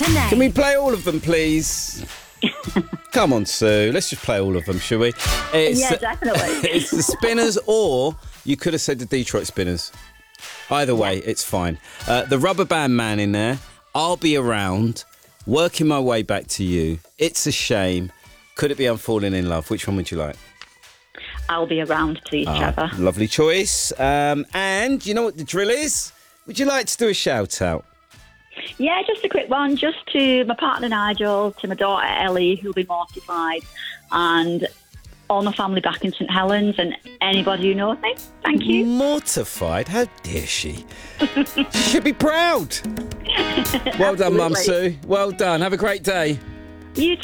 Can we play all of them, please? Come on, Sue. Let's just play all of them, shall we? Yeah, definitely. It's the Spinners, or you could have said the Detroit Spinners. Either way, it's fine. The Rubber Band Man in there. I'll Be Around. Working My Way Back to You. It's a Shame. Could It Be I'm Falling in Love? Which one would you like? I'll Be Around, please, Trevor. Lovely choice. And you know what the drill is? Would you like to do a shout out? Yeah, just a quick one. Just to my partner Nigel, to my daughter Ellie, who'll be mortified, and all my family back in St Helens, and anybody who knows me. Thank you. Mortified? How dare she? She should be proud. Well done, Mum Sue. Well done. Have a great day. You